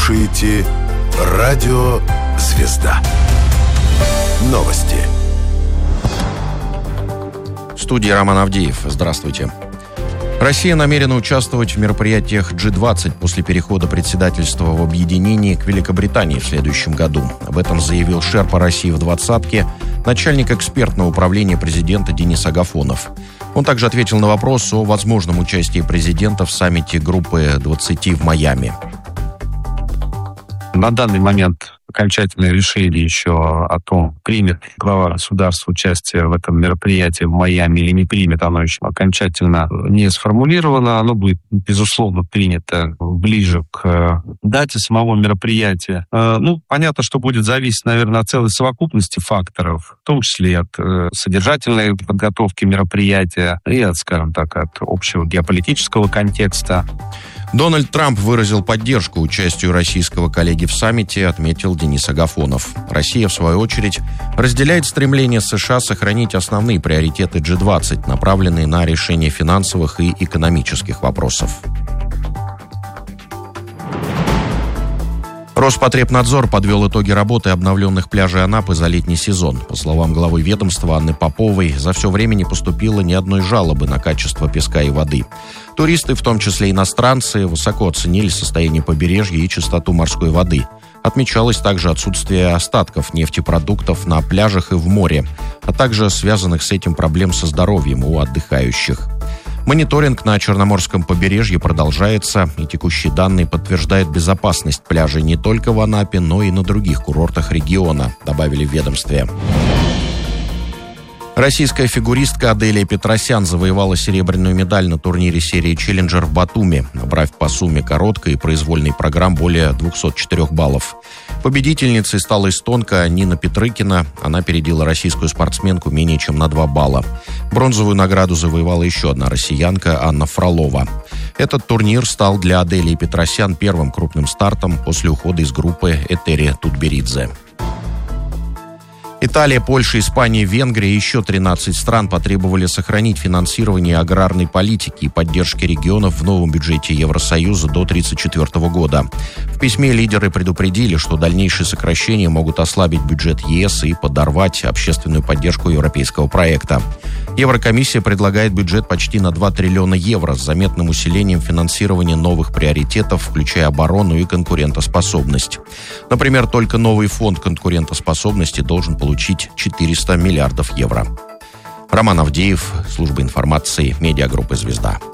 слушаете «Радио Звезда». Новости. В студии Роман Авдеев. Здравствуйте. Россия намерена участвовать в мероприятиях G20 после перехода председательства в объединении к Великобритании в следующем году. Об этом заявил шерпа России в двадцатке, начальник экспертного управления президента Денис Агафонов. Он также ответил на вопрос о возможном участии президента в саммите группы 20 в Майами. На данный момент окончательное решение еще о том, примет глава государства участие в этом мероприятии в Майами или не примет, оно еще окончательно не сформулировано. Оно будет, безусловно, принято ближе к дате самого мероприятия. Понятно, что будет зависеть, наверное, от целой совокупности факторов, в том числе и от содержательной подготовки мероприятия и от, скажем так, от общего геополитического контекста. Дональд Трамп выразил поддержку участию российского коллеги в саммите, отметил Денис Агафонов. Россия, в свою очередь, разделяет стремление США сохранить основные приоритеты G20, направленные на решение финансовых и экономических вопросов. Роспотребнадзор подвел итоги работы обновленных пляжей Анапы за летний сезон. По словам главы ведомства Анны Поповой, за все время не поступило ни одной жалобы на качество песка и воды. Туристы, в том числе иностранцы, высоко оценили состояние побережья и чистоту морской воды. Отмечалось также отсутствие остатков нефтепродуктов на пляжах и в море, а также связанных с этим проблем со здоровьем у отдыхающих. Мониторинг на Черноморском побережье продолжается, и текущие данные подтверждают безопасность пляжей не только в Анапе, но и на других курортах региона, добавили в ведомстве. Российская фигуристка Аделия Петросян завоевала серебряную медаль на турнире серии «Челленджер» в Батуми, набрав по сумме короткой и произвольной программ более 204 баллов. Победительницей стала эстонка Нина Петрыкина. Она опередила российскую спортсменку менее чем на 2 балла. Бронзовую награду завоевала еще одна россиянка Анна Фролова. Этот турнир стал для Аделии Петросян первым крупным стартом после ухода из группы Этери Тутберидзе. Италия, Польша, Испания, Венгрия и еще 13 стран потребовали сохранить финансирование аграрной политики и поддержки регионов в новом бюджете Евросоюза до 1934 года. В письме лидеры предупредили, что дальнейшие сокращения могут ослабить бюджет ЕС и подорвать общественную поддержку европейского проекта. Еврокомиссия предлагает бюджет почти на 2 триллиона евро с заметным усилением финансирования новых приоритетов, включая оборону и конкурентоспособность. Например, только новый фонд конкурентоспособности должен получить 400 миллиардов евро. Роман Авдеев, служба информации, медиагруппы «Звезда».